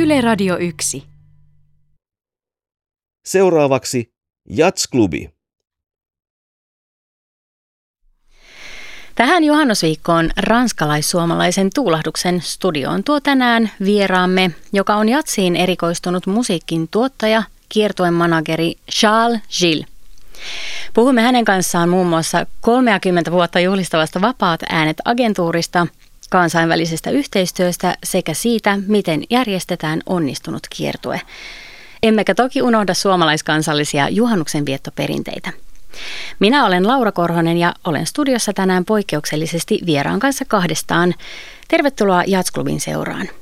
Yle Radio 1. Seuraavaksi Jatsklubi. Tähän juhannusviikkoon ranskalais-suomalaisen tuulahduksen studioon tuo tänään vieraamme, joka on jatsiin erikoistunut musiikin tuottaja, kiertueen manageri Charles Gilles. Puhumme hänen kanssaan muun muassa 30 vuotta juhlistavasta Vapaat äänet-agentuurista, kansainvälisestä yhteistyöstä sekä siitä, miten järjestetään onnistunut kiertue. Emmekä toki unohda suomalaiskansallisia juhannuksen viettoperinteitä. Minä olen Laura Korhonen ja olen studiossa tänään poikkeuksellisesti vieraan kanssa kahdestaan. Tervetuloa Jatsklubin seuraan.